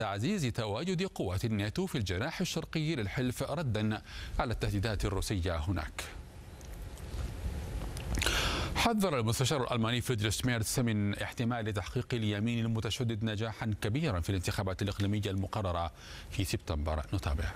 تعزيز تواجد قوات الناتو في الجناح الشرقي للحلف ردا على التهديدات الروسية هناك. حذر المستشار الألماني فريدريش ميرتس من احتمال تحقيق اليمين المتشدد نجاحا كبيرا في الانتخابات الإقليمية المقررة في سبتمبر. نتابع.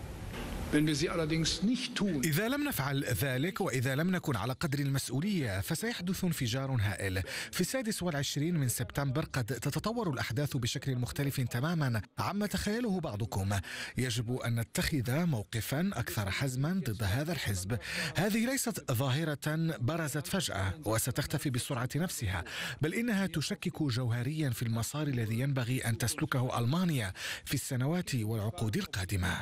إذا لم نفعل ذلك وإذا لم نكن على قدر المسؤولية فسيحدث انفجار هائل. في 26 من سبتمبر قد تتطور الأحداث بشكل مختلف تماما عما تخيله بعضكم. يجب أن نتخذ موقفا أكثر حزما ضد هذا الحزب. هذه ليست ظاهرة برزت فجأة وستختفي بسرعة نفسها، بل إنها تشكك جوهريا في المسار الذي ينبغي أن تسلكه ألمانيا في السنوات والعقود القادمة.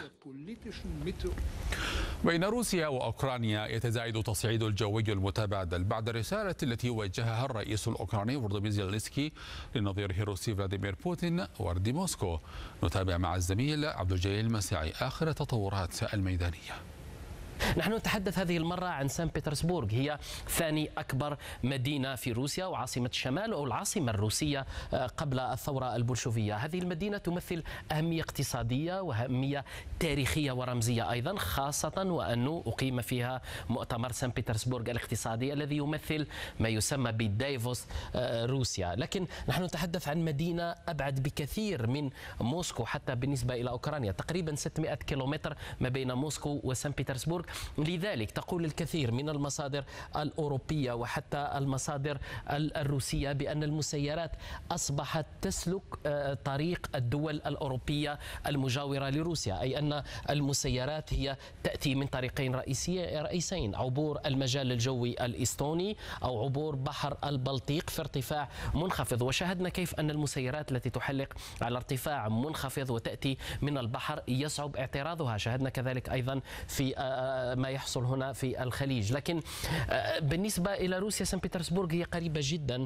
بين روسيا وأوكرانيا يتزايد التصعيد الجوي المتبادل بعد الرسالة التي وجهها الرئيس الأوكراني فولوديمير زيلينسكي لنظيره الروسي فلاديمير بوتين وارد موسكو. نتابع مع الزميل عبد الجليل المساعي آخر التطورات الميدانية. نحن نتحدث هذه المرة عن سان بطرسبورغ، هي ثاني أكبر مدينة في روسيا وعاصمة الشمال أو العاصمة الروسية قبل الثورة البولشوفية. هذه المدينة تمثل أهمية اقتصادية وأهمية تاريخية ورمزية أيضا، خاصة وأنه أقيم فيها مؤتمر سان بطرسبورغ الاقتصادي الذي يمثل ما يسمى بدايفوس روسيا. لكن نحن نتحدث عن مدينة أبعد بكثير من موسكو حتى بالنسبة إلى أوكرانيا، تقريبا 600 كيلومتر ما بين موسكو وسان بطرسبورغ. لذلك تقول الكثير من المصادر الأوروبية وحتى المصادر الروسية بأن المسيرات أصبحت تسلك طريق الدول الأوروبية المجاورة لروسيا، أي أن المسيرات هي تأتي من طريقين رئيسين: عبور المجال الجوي الإستوني أو عبور بحر البلطيق في ارتفاع منخفض. وشاهدنا كيف أن المسيرات التي تحلق على ارتفاع منخفض وتأتي من البحر يصعب اعتراضها. شاهدنا كذلك أيضا في ما يحصل هنا في الخليج. لكن بالنسبة إلى روسيا، سان بطرسبورغ هي قريبة جدا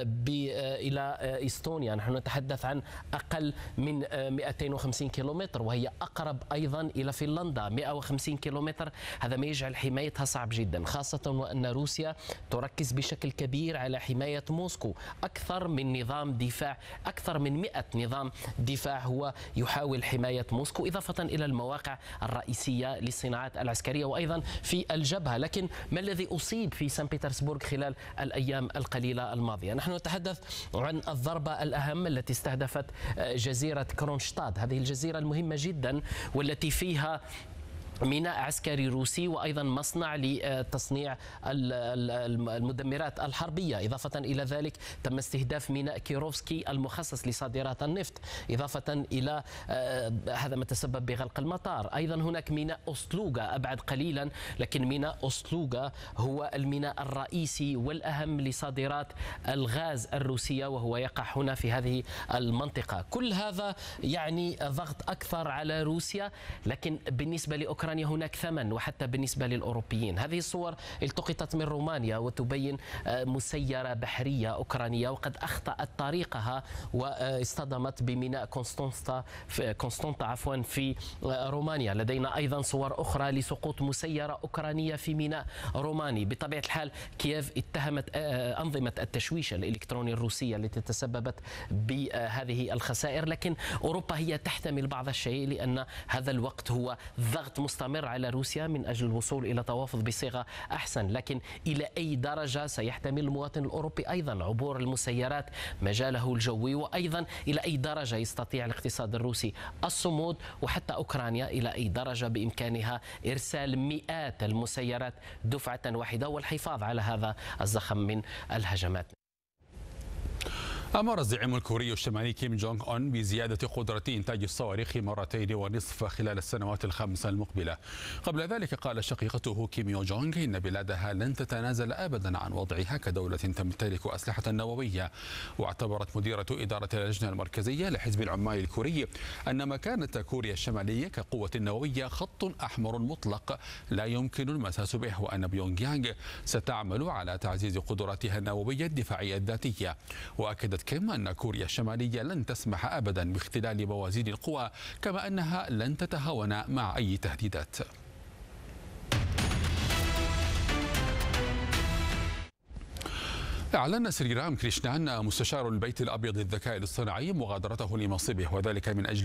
إلى إستونيا. نحن نتحدث عن أقل من 250 كيلومتر، وهي أقرب أيضا إلى فنلندا 150 كيلومتر. هذا ما يجعل حمايتها صعب جدا، خاصة وأن روسيا تركز بشكل كبير على حماية موسكو. أكثر من 100 نظام دفاع هو يحاول حماية موسكو، إضافة إلى المواقع الرئيسية للصناعات العسكرية وأيضا في الجبهة. لكن ما الذي أصيب في سان بطرسبورغ خلال الأيام القليلة الماضية؟ نحن نتحدث عن الضربة الأهم التي استهدفت جزيرة كرونشتاد. هذه الجزيرة المهمة جدا والتي فيها ميناء عسكري روسي وأيضا مصنع لتصنيع المدمرات الحربية. إضافة إلى ذلك تم استهداف ميناء كيروفسكي المخصص لصادرات النفط، إضافة إلى هذا ما تسبب بغلق المطار. أيضا هناك ميناء أوستلوغا أبعد قليلا، لكن ميناء أوستلوغا هو الميناء الرئيسي والأهم لصادرات الغاز الروسية وهو يقع هنا في هذه المنطقة. كل هذا يعني ضغط أكثر على روسيا، لكن بالنسبة لأوكرانيا هناك ثمن، وحتى بالنسبة للأوروبيين. هذه الصور التقطت من رومانيا وتبين مسيرة بحرية أوكرانية وقد أخطأت طريقها واصطدمت بميناء كونستانتا في رومانيا. لدينا أيضا صور أخرى لسقوط مسيرة أوكرانية في ميناء روماني. بطبيعة الحال كييف اتهمت أنظمة التشويش الإلكتروني الروسية التي تسببت بهذه الخسائر، لكن أوروبا هي تحتمل بعض الشيء لأن هذا الوقت هو ضغط مستمر على روسيا من أجل الوصول إلى توافق بصيغة أحسن. لكن إلى أي درجة سيحتمل المواطن الأوروبي أيضا عبور المسيرات مجاله الجوي، وأيضا إلى أي درجة يستطيع الاقتصاد الروسي الصمود، وحتى أوكرانيا إلى أي درجة بإمكانها إرسال مئات المسيرات دفعة واحدة والحفاظ على هذا الزخم من الهجمات. أمر الزعيم الكوري الشمالي كيم جونغ أون بزيادة قدرة إنتاج الصواريخ 2.5 خلال السنوات ال5 المقبلة. قبل ذلك قال شقيقته كيم يو جونغ إن بلادها لن تتنازل أبدا عن وضعها كدولة تمتلك أسلحة نووية. واعتبرت مديرة إدارة اللجنة المركزية لحزب العمال الكوري أن مكانة كوريا الشمالية كقوة نووية خط أحمر مطلق لا يمكن المساس به، وأن بيونغ يانغ ستعمل على تعزيز قدراتها النووية الدفاعية الذاتية. وأكدت كيم أن كوريا الشمالية لن تسمح أبدا باختلال موازين القوى، كما أنها لن تتهاون مع أي تهديدات. أعلن سريرام كريشنان مستشار البيت الأبيض للذكاء الاصطناعي مغادرته لمنصبه، وذلك من أجل